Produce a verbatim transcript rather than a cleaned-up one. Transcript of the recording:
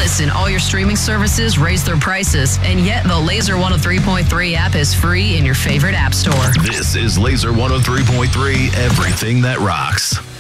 Listen, all your streaming services raise their prices, and yet the Laser one oh three point three app is free in your favorite app store. This is Laser one oh three point three, everything that rocks.